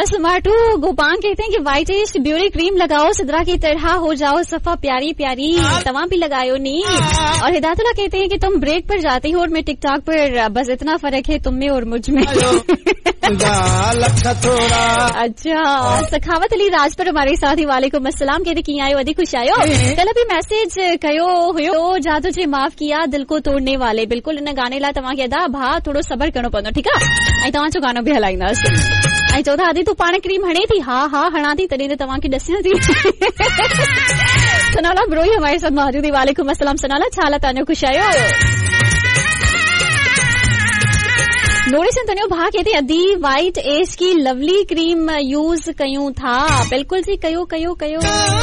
समाटू गोपांग कहते हैं कि वाइट एज ब्यूटी क्रीम लगाओ, सिद्रा की तरह हो जाओ सफा प्यारी प्यारी, तमाम भी लगायो नी। और हिदायतुल्लाह कहते हैं कि तुम ब्रेक पर जाती हो और मैं टिकटॉक पर, बस इतना फर्क है तुम में और मुझ में। अच्छा, सखावत अली राजपुर हमारे साथ ही, वालेकुम अस्सलाम, कहते कि आयो अधिक खुश आयो। कल अभी मैसेज कयो हुयो जा तुझे माफ किया दिल को तोड़ने वाले, बिल्कुल इन गाने ला तव्हांखे अदा भा थोड़ो सबर करणो पवंदो, ठीकु आहे। ऐं तव्हां जो गानो बि हलाईंदासीं। ऐं चओ था आदि तूं पाण क्रीम हणे थी, हा हा हणा थी, तॾहिं त तव्हांखे ॾसियां थी। सनाला ब्रोई हमारे साथ मौजूद है, वालेकुम अस्सलाम सनाला, छा हाल तव्हांजो, ख़ुशि आहियो? नोरी संतनियो भा कहते अदी वाइट एज की लवली क्रीम यूज कयूं था, बिल्कुल जी कयो कयो कयो।